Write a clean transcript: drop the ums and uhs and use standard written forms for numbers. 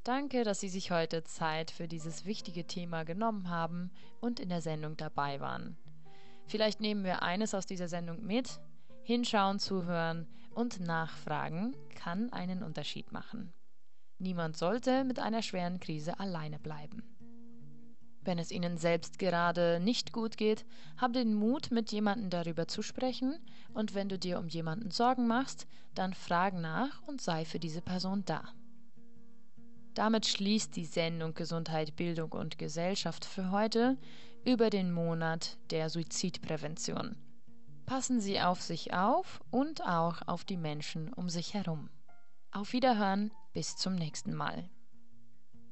Danke, dass Sie sich heute Zeit für dieses wichtige Thema genommen haben und in der Sendung dabei waren. Vielleicht nehmen wir eines aus dieser Sendung mit: Hinschauen, zuhören und nachfragen kann einen Unterschied machen. Niemand sollte mit einer schweren Krise alleine bleiben. Wenn es Ihnen selbst gerade nicht gut geht, hab den Mut, mit jemandem darüber zu sprechen, und wenn du dir um jemanden Sorgen machst, dann frag nach und sei für diese Person da. Damit schließt die Sendung Gesundheit, Bildung und Gesellschaft für heute über den Monat der Suizidprävention. Passen Sie auf sich auf und auch auf die Menschen um sich herum. Auf Wiederhören, bis zum nächsten Mal.